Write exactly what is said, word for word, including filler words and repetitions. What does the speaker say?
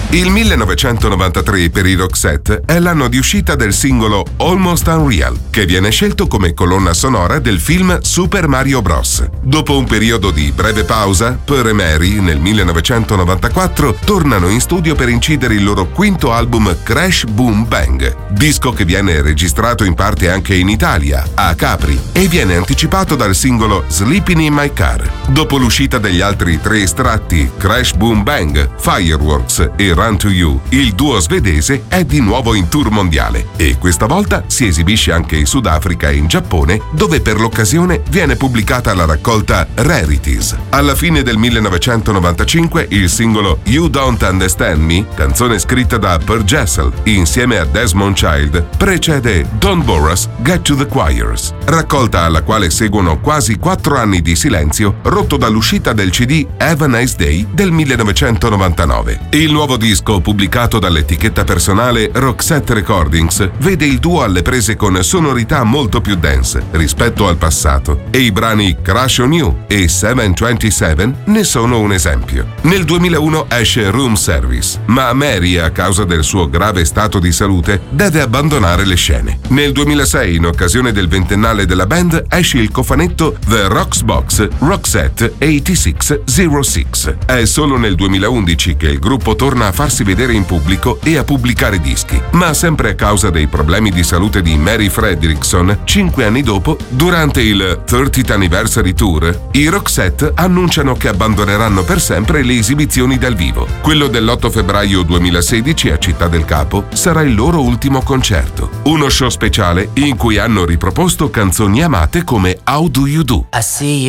Il millenovecentonovantatré per i Roxette è l'anno di uscita del singolo Almost Unreal, che viene scelto come colonna sonora del film Super Mario Bros. Dopo un periodo di breve pausa, Per e Mary nel millenovecentonovantaquattro tornano in studio per incidere il loro quinto album Crash Boom Bang, disco che viene registrato in parte anche in Italia, a Capri, e viene anticipato dal singolo Sleeping in My Car. Dopo l'uscita degli altri tre estratti, Crash Boom Bang, Fireworks e Run to You, il duo svedese è di nuovo in tour mondiale e questa volta si esibisce anche in Sudafrica e in Giappone, dove per l'occasione viene pubblicata la raccolta Rarities. Alla fine del millenovecentonovantacinque il singolo You Don't Understand Me, canzone scritta da Per Gessle insieme a Desmond Child, precede Don't Bore Us, Get to the Choirs, raccolta alla quale seguono quasi quattro anni di silenzio rotto dall'uscita del C D Have a Nice Day del millenovecentonovantanove. Il nuovo disco, pubblicato dall'etichetta personale Roxette Recordings, vede il duo alle prese con sonorità molto più dense rispetto al passato e i brani Crush on You e settecentoventisette ne sono un esempio. Nel duemilauno esce Room Service, ma Mary, a causa del suo grave stato di salute, deve abbandonare le scene. Nel duemilasei, in occasione del ventennale della band, esce il cofanetto The Rocks Box Roxette ottantasei zero sei. È solo nel duemilaundici che il gruppo torna a farsi vedere in pubblico e a pubblicare dischi, ma sempre a causa dei problemi di salute di Mary Fredriksson, cinque anni dopo, durante il thirtieth Anniversary Tour, i Roxette annunciano che abbandoneranno per sempre le esibizioni dal vivo. Quello dell'otto febbraio duemilasedici a Città del Capo sarà il loro ultimo concerto, uno show speciale in cui hanno riproposto canzoni amate come How Do You Do. I see